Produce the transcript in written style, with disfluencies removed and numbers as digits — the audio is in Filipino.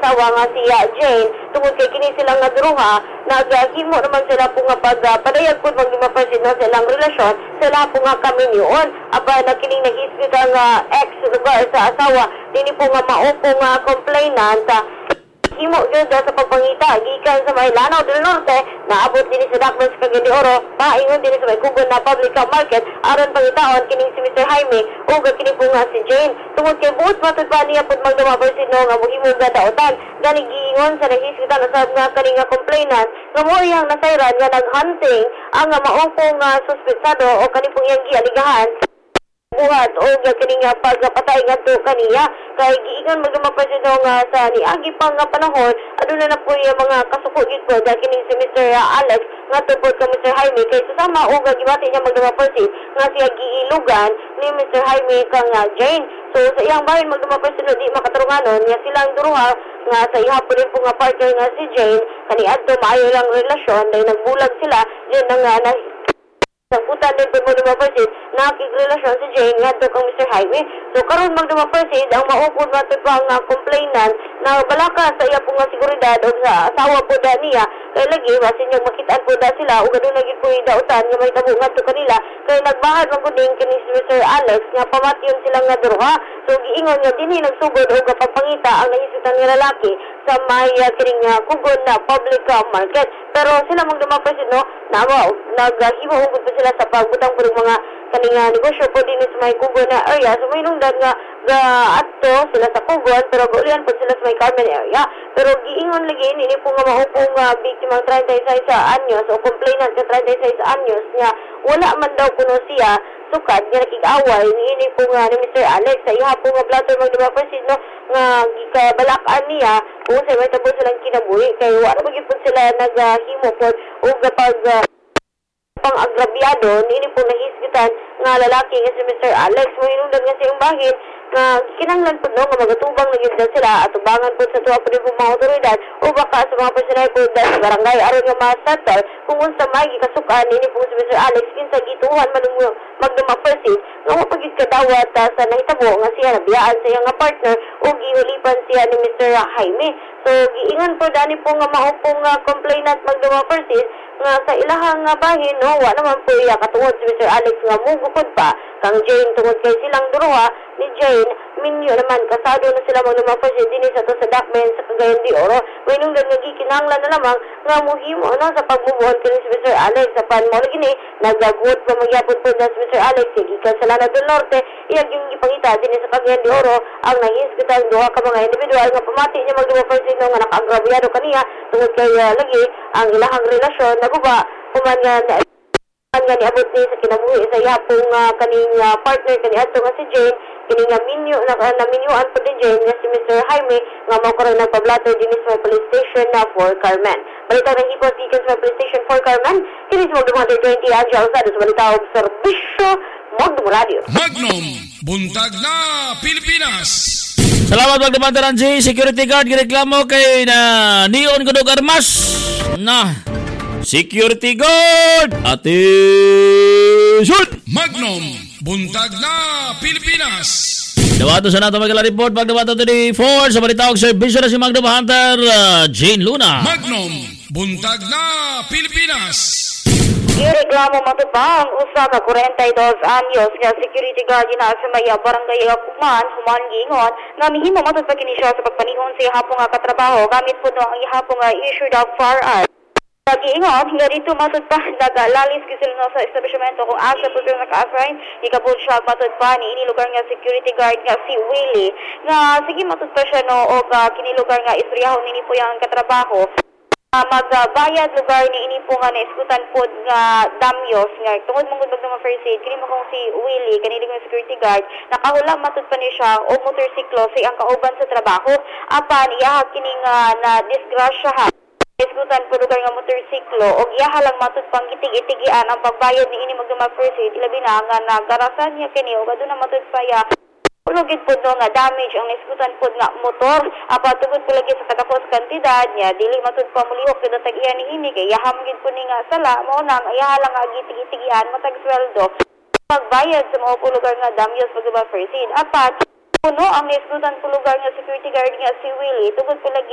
asawa nga si Jane tungod kay kini silang nga duruha naghimo naman sila po nga pagpadayag po mag-1% na silang relasyon sila po nga kami niyon aba na kining nag-isip nga ex lugar sa asawa dini po nga maupo nga complainant himo gyud sa pagpangita gikan sa may Lanao del Norte naabot din sa Dakban sa Cagayan de Oro paingon din sa may Kugon na public market aron pangitaon kining si Mr. Jaime ug kini po nga si Jane tungod kay buot matud pa niya pud magduma persino nga mohimo nga daotan gani giingon sa rehistritan sa nga kani nga complainant nga mo iyang nasayran nga naghunting ang maong pong suspetsado o kani pong iyang gialigahan buhat o kini nga pagpatay ngadto kaniya kay giingon magdumapasino nga sa niagi pa nga panahon aduna na po yung mga kasuko gid po kini si Mr. Alex nga tupod ka Mr. Jaime kay susama o gibati niya magdumapasin nga siya giilugan ni Mr. Jaime kang Jane so sa iyang bahin magdumapasino di makatarunganon nga silang duruha nga sa ihapon din po nga partner nga si Jane kani adto maayo lang relasyon dahil nagbulag sila yun nga Sangkutan din po magdumapasid nakikrelasyon si Jane nga to kang Mr. Jaime. So karon magdumapasid ang maupod nga to pang complainant na balaka sa iya po nga seguridad o sa asawa po da niya kay lagi basin yung makitaan po da sila o gano'n lagi po yung dautan nga may tabo nga to kanila kay nagbahad ng kuding kini si Mr. Alex nga pamatyon silang nga duruha. So giingon nga dinhi nagsugod o kapapangita ang naisitan nga lalaki sa may kining Kugon na public market. Pero sila magdumapasid no naghimo ugod pa sila sa pagbutang po ng mga kaninga negosyo po din sa may Kugon na area. So may nungdan nga ato sila sa Kugon pero gulian po sila sa may Carmen area. Pero giingon lagi nini po nga maupong biktima 36 anyos o complainant sa 36 anyos nga wala man daw kuno siya sukad nga nakig-away niini po nga ni Mr. Alex sa iha po nga plato magdumapasid no nga gikabalakan niya kung sa may tabo silang kinabuhi kay wala magid po sila naghimo po o kapag pang-agrabyado niini po nahisgitan nga lalaki nga si Mr. Alex mo hinungdan nga siyang bahin nga kinanglan po no nga magatubang na yun sila at tubangan po sa tuwa po din po mga otoridad o baka sa mga personal po sa barangay aron nga ma-settle kung unsa may gikasukan niini po si Mr. Alex kinsa gituhan man magdumapasid nga mapagid kadawat sa nahitabo nga siya nabiyaan sa iyang partner o gihulipan siya ni Mr. Jaime. So giingon po dani po nga maupong complainant magdumapasid nga sa ilahang bahin no wa naman po iya katungod si Mr. Alex nga mugupod pa kang Jane tungod kay silang duruha ni Jane minyo naman kasado na sila magdumapasid dinhi sa to sa Dakban sa Cagayan de Oro may nungdan nga gikinahanglan na lamang nga muhimo no sa pagmubuhon kini si Mr. Alex sa panmolo gini nagagot pa magyapon po na si Mr. Alex gikan sa Lanao del Norte iyang yung gipangita dinhi sa Cagayan de Oro ang nahisgitan duha ka mga individual nga pamati niya magdumapasid nga nakaagrabyado kaniya tungod kay lagi ang ilahang relasyon naguba human nga niabot ni sa kinabuhi sa yapong kaning partner kani adto nga si Jane kini nga naminyuan po ni Jane nga si Mr. Jaime nga mao karon nagpablato dinhi sa police station na for Carmen. Balita ng hipos gikan sa police station for Carmen kini sa Magdum 120 Adjo Alzado sa balita og serbisyo Magdum Radio. Magnum buntag na Pilipinas. Salamat magdamandaran si security guard gireklamo kay na Neon Kudog Armas na security guard attention Magnum buntag na Pilipinas. Dawato sa nato magala report pagdawato to di force sa balita og serbisyo na si Magnum Hunter Jane Luna. Magnum buntag na Pilipinas. Ireklamo matubang usa ka 42 anyos nga security guard na sa may barangay Kuman human giingon nga mihimo matud pa kini siya sa pagpanihon sa ihapon nga katrabaho gamit po ang ihapon nga issued of firearm. Giingon nga dito matud pa nagalalis gisil no sa establishmento kung asa po sila naka-assign ikabot siya matud pa ni ini lugar nga security guard nga si Willie nga sige matud pa siya no og kini lugar nga istoryaho nini po yang katrabaho magbayad lugar ni ini po nga naiskutan po nga damyos nga tungod mong gudbag na first aid kini mo kung si Willie kanili nga security guard nakahulam matud pa ni siya o motorsiklo si ang kauban sa trabaho apan iya kini nga na disgrasya iskutan po lugar nga motorsiklo og iya lang matud pang gitig-itigian ang pagbayad ni ini magduma first aid ilabi na nga nagarasan niya kini og aduna matud pa ya ulogid po no nga damage ang naiskutan po nga motor apatugod po lagi sa katapos kantidad niya dili matud pa mulihok kada tag-iya ni ini kay yaham gid po ni nga sala mao nang ayaha lang nga gitig-itigian matag sweldo pagbayad sa mga lugar nga damyos pagba first aid apat puno ang naiskutan po lugar nga security guard nga si Willie tugod po lagi